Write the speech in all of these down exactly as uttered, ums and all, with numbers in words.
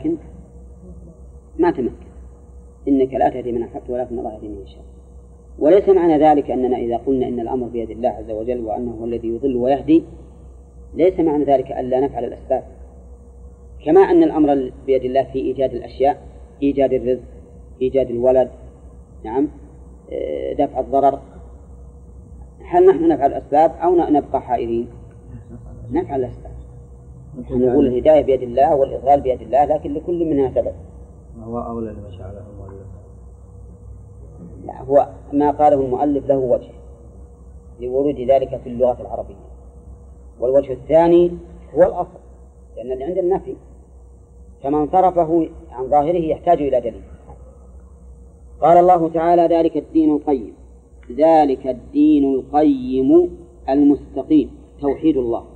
ولكن ما تمكن. إنك لا تهدي من أحببت ولكن الله يهدي من يشاء. وليس معنى ذلك أننا إذا قلنا إن الأمر بيد الله عز وجل وأنه هو الذي يضل ويهدي، ليس معنى ذلك ألا نفعل الأسباب، كما أن الأمر بيد الله في إيجاد الأشياء، إيجاد الرزق، إيجاد الولد، نعم، دفع الضرر. هل نحن نفعل الأسباب أو نبقى حائرين؟ نفعل الأسباب. نقول الهداية بيد الله والإضلال بيد الله، لكن لكل منها سبب. هو أولى لمشاعره المؤلف. لا، هو ما قاله المؤلف له وجه لورود ذلك في اللغة العربية، والوجه الثاني هو الأصل، لأن اللي عند النفي فمن صرفه عن ظاهره يحتاج إلى دليل. قال الله تعالى: ذلك الدين القيم. ذلك الدين القيم المستقيم توحيد الله.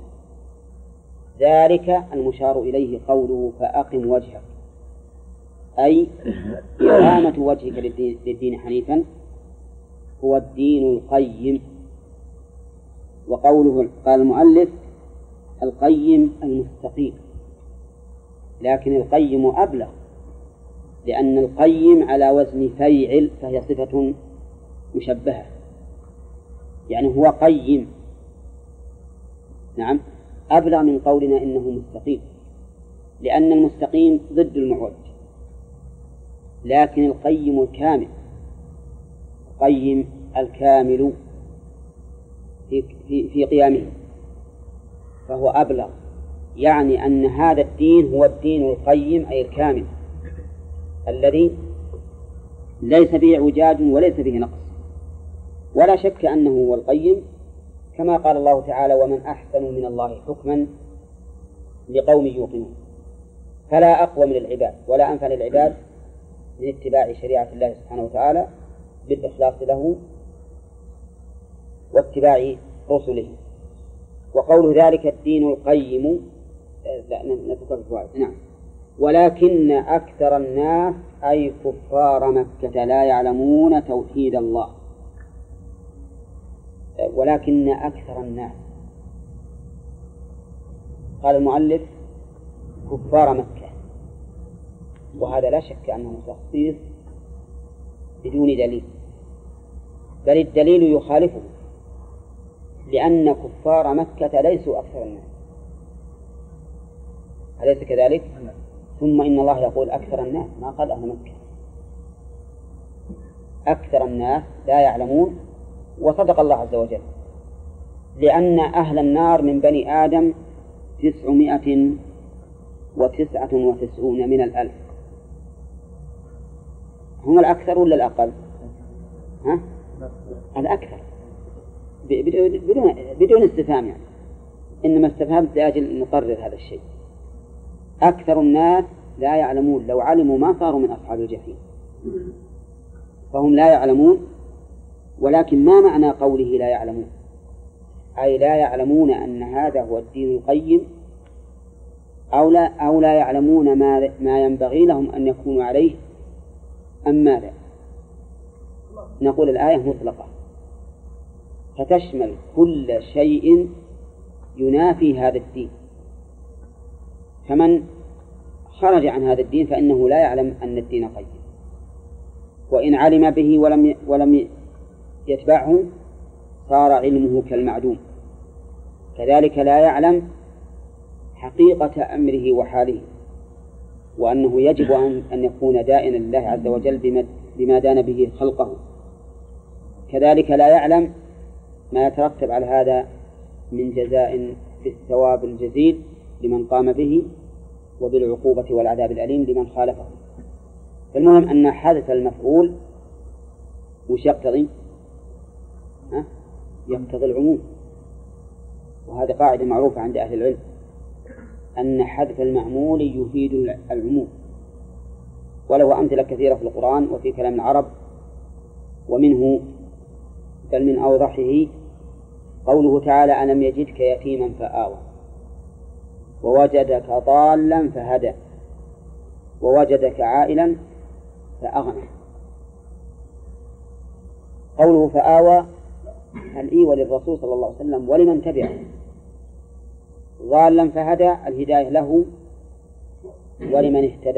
ذلك المشار إليه قوله فأقم وجهك، أي إقامة وجهك للدين حنيفا هو الدين القيم. وقوله قال المؤلف القيم المستقيم، لكن القيم أبلغ، لأن القيم على وزن فيعل فهي صفة مشبهة، يعني هو قيم، نعم، أبلغ من قولنا إنه مستقيم، لأن المستقيم ضد المعوج، لكن القيم الكامل، القيم الكامل في, في, في قيامه فهو أبلغ، يعني أن هذا الدين هو الدين القيم أي الكامل الذي ليس فيه اعوجاج وليس فيه نقص، ولا شك أنه هو القيم، كما قال الله تعالى: ومن أحسن من الله حكما لقوم يوقنون. فلا أقوى من العباد ولا أنفع للعباد من اتباع شريعة الله سبحانه وتعالى بالإخلاص له واتباع رسله. وقول ذلك الدين القيم لا نتكلم في نعم ولكن أكثر الناس أي كفار مكة لا يعلمون توحيد الله. ولكن أكثر الناس، قال المؤلف كفار مكة، وهذا لا شك أنه تخصيص بدون دليل، بل الدليل يخالفه، لأن كفار مكة ليسوا أكثر الناس، أليس كذلك؟ ثم إن الله يقول أكثر الناس، ما قال أهل مكة. أكثر الناس لا يعلمون، وصدق الله عز وجل، لأن أهل النار من بني آدم تسعمائة وتسعة وتسعون من الألف. هم الأكثر ولا الأقل؟ ها؟ الأكثر بدون بدون استفهام، يعني إنما استفهمت لأجل نقرر هذا الشيء. أكثر الناس لا يعلمون، لو علموا ما صاروا من أصحاب الجحيم، فهم لا يعلمون. ولكن ما معنى قوله لا يعلمون؟ أي لا يعلمون أن هذا هو الدين القيم، أو لا, أو لا يعلمون ما, ما ينبغي لهم أن يكونوا عليه، أم ماذا؟ نقول الآية مطلقة فتشمل كل شيء ينافي هذا الدين، فمن خرج عن هذا الدين فإنه لا يعلم أن الدين قيم، وإن علم به ولم ولم يتبعه صار علمه كالمعدوم. كذلك لا يعلم حقيقة أمره وحاله، وأنه يجب أن يكون دائنا لله عز وجل بما دان به خلقه. كذلك لا يعلم ما يترتب على هذا من جزاء في الثواب الجزيل لمن قام به، وبالعقوبة والعذاب الأليم لمن خالفه. فالمهم أن حدث المفعول وش يقتضي؟ ها؟ يقتضي العموم، وهذه قاعدة معروفة عند أهل العلم أن حذف المعمول يفيد العموم، وله أمثلة كثيرة في القرآن وفي كلام العرب، ومنه بل من أوضحه قوله تعالى: ألم يجدك يتيما فآوى، ووجدك ضالا فهدى، ووجدك عائلا فأغنى. قوله فآوى الإيوة للرسول صلى الله عليه وسلم ولمن تبعه، ضالا فهدى الهداية له ولمن اهتدى